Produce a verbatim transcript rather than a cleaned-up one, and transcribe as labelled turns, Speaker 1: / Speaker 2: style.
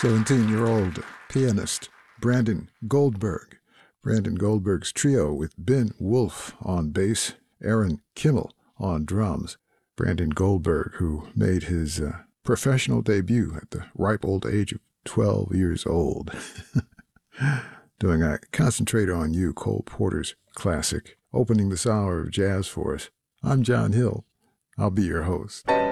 Speaker 1: seventeen-year-old pianist Brandon Goldberg. Brandon Goldberg's trio with Ben Wolf on bass, Aaron Kimmel on drums. Brandon Goldberg, who made his uh, professional debut at the ripe old age of twelve years old, doing a Concentrate on You, Cole Porter's classic, opening this hour of jazz for us. I'm John Hill. I'll be your host.